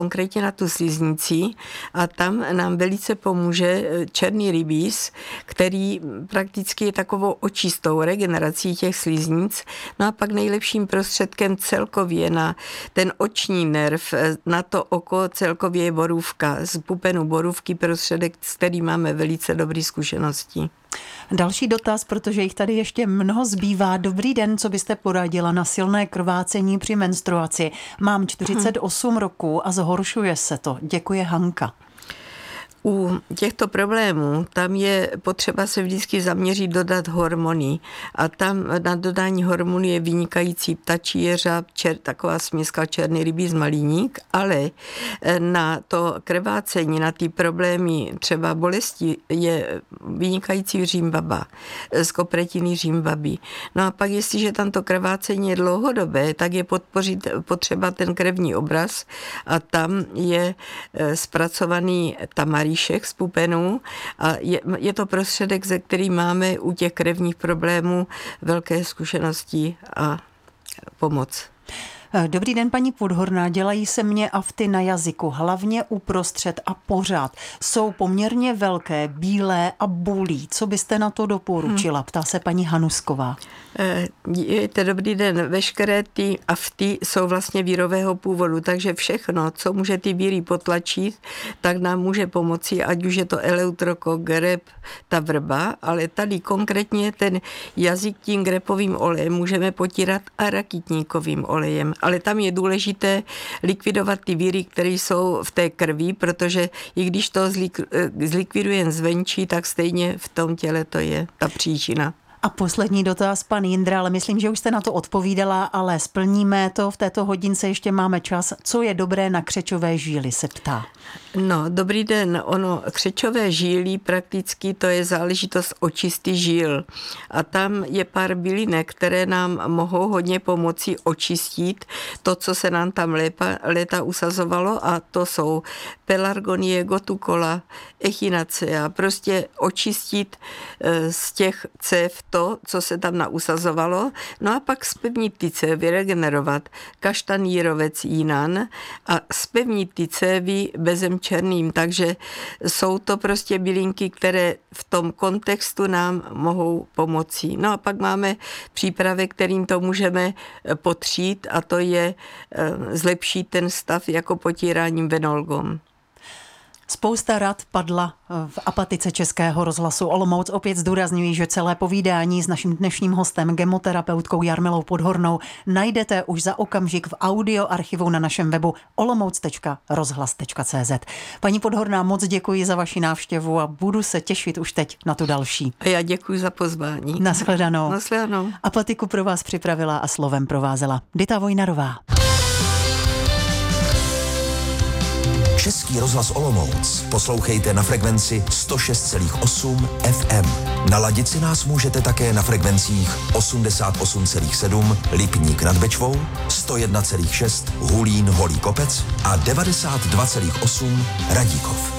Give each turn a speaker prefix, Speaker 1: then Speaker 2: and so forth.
Speaker 1: konkrétně na tu sliznici a tam nám velice pomůže černý rybíz, který prakticky je takovou očistou regenerací těch sliznic. No a pak nejlepším prostředkem celkově na ten oční nerv, na to oko celkově je borůvka. Z pupenu borůvky prostředek, s kterým máme velice dobré zkušenosti.
Speaker 2: Další dotaz, protože jich tady ještě mnoho zbývá. Dobrý den, co byste poradila na silné krvácení při menstruaci? Mám 48 roků a zhoršuje se to. Děkuje Hanka.
Speaker 1: U těchto problémů tam je potřeba se vždycky zaměřit, dodat hormony. A tam na dodání hormonů je vynikající ptačí jeřáb, taková směska černý rybíz, malíník, ale na to krvácení, na ty problémy třeba bolesti je vynikající římbaba, z kopretiny římbaby. No a pak, jestliže tam to krvácení je dlouhodobé, tak je podpořit potřeba ten krevní obraz a tam je zpracovaný tamarín z pupenů a je to prostředek, ze který máme u těch krevních problémů velké zkušenosti a pomoc.
Speaker 2: Dobrý den, paní Podhorná. Dělají se mě afty na jazyku, hlavně uprostřed a pořád. Jsou poměrně velké, bílé a bolí. Co byste na to doporučila? Ptá se paní Hanusková.
Speaker 1: Dobrý den. Veškeré ty afty jsou vlastně vírového původu, takže všechno, co může ty víry potlačit, tak nám může pomoci, ať už je to eleutrokok, grep, ta vrba, ale tady konkrétně ten jazyk tím grepovým olejem můžeme potírat a rakitníkovým olejem. Ale tam je důležité likvidovat ty víry, které jsou v té krvi, protože i když to zlikvidujeme zvenčí, tak stejně v tom těle to je ta příčina.
Speaker 2: A poslední dotaz, pan Jindra, ale myslím, že už jste na to odpovídala, ale splníme to, v této hodince ještě máme čas. Co je dobré na křečové žíly, se ptá.
Speaker 1: No, dobrý den. Křečové žíly prakticky to je záležitost očisty žíl. A tam je pár bylinek, které nám mohou hodně pomoci očistit to, co se nám tam léta usazovalo, a to jsou pelargonie, gotukola, echinacea. Prostě očistit z těch cév to, co se tam nausazovalo, no a pak zpevnit ty cévy, regenerovat. Kaštan, jírovec, jinan a zpevnit ty cévy bezem černým, takže jsou to prostě bylinky, které v tom kontextu nám mohou pomoci. No a pak máme přípravy, kterým to můžeme potřít, a to je zlepšit ten stav jako potíráním venolgom.
Speaker 2: Spousta rad padla v apatice Českého rozhlasu Olomouc. Opět zdůrazňuji, že celé povídání s naším dnešním hostem, gemoterapeutkou Jarmilou Podhornou, najdete už za okamžik v audioarchivu na našem webu olomouc.rozhlas.cz. Paní Podhorná, moc děkuji za vaši návštěvu a budu se těšit už teď na tu další.
Speaker 1: A já děkuji za pozvání.
Speaker 2: Nashledanou.
Speaker 1: Nashledanou.
Speaker 2: Apatiku pro vás připravila a slovem provázela Dita Vojnarová.
Speaker 3: Český rozhlas Olomouc poslouchejte na frekvenci 106,8 FM. Naladit si nás můžete také na frekvencích 88,7 Lipník nad Bečvou, 101,6 Hulín Holý Kopec a 92,8 Radíkov.